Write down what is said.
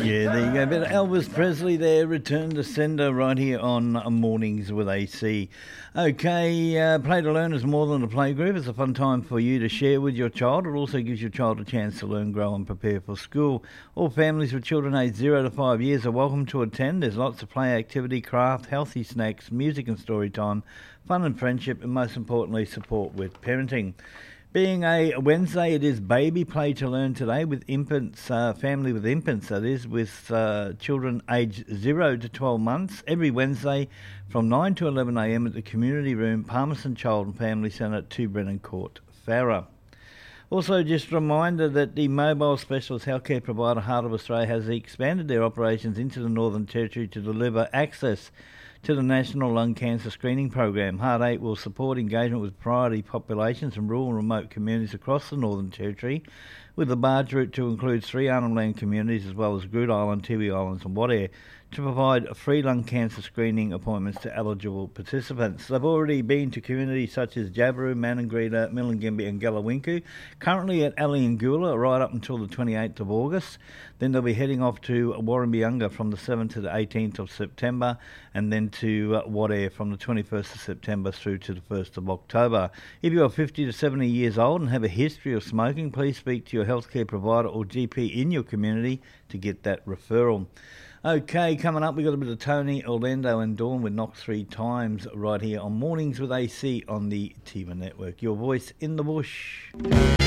Yeah, there you go. Bit of Elvis Presley there, Return to Sender, right here on Mornings with AC. Okay, Play to Learn is more than a playgroup. It's a fun time for you to share with your child. It also gives your child a chance to learn, grow and prepare for school. All families with children aged 0 to 5 years are welcome to attend. There's lots of play activity, craft, healthy snacks, music and story time, fun and friendship, and most importantly, support with parenting. Being a Wednesday, it is Baby Play to Learn today with infants, family with infants, that is, with children aged 0 to 12 months, every Wednesday from 9 to 11 a.m. at the Community Room, Palmerston Child and Family Centre at 2 Brennan Court, Farrer. Also, just a reminder that the mobile specialist healthcare provider Heart of Australia has expanded their operations into the Northern Territory to deliver access to the National Lung Cancer Screening Program. Heart 8 will support engagement with priority populations in rural and remote communities across the Northern Territory, with the barge route to include 3 Arnhem Land communities as well as Groote Island, Tiwi Islands and Wadair, to provide free lung cancer screening appointments to eligible participants. They've already been to communities such as Jabiru, Maningrida, Milingimbi and Galawinku, currently at Aliangula right up until the 28th of August. Then they'll be heading off to Warumbiunga from the 7th to the 18th of September, and then to Wadair from the 21st of September through to the 1st of October. If you are 50 to 70 years old and have a history of smoking, please speak to your healthcare provider or GP in your community to get that referral. Okay, coming up, we've got a bit of Tony, Orlando and Dawn with Knock 3 Times right here on Mornings with AC on the Tiva Network. Your voice in the bush.